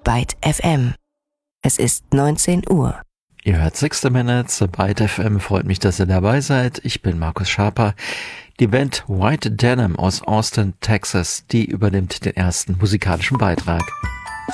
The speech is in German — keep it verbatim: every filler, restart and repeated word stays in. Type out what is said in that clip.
Byte F M. Es ist neunzehn Uhr. Ihr hört sixty Minutes, Byte F M. Freut mich, dass ihr dabei seid. Ich bin Markus Schaper. Die Band White Denim aus Austin, Texas, die übernimmt den ersten musikalischen Beitrag.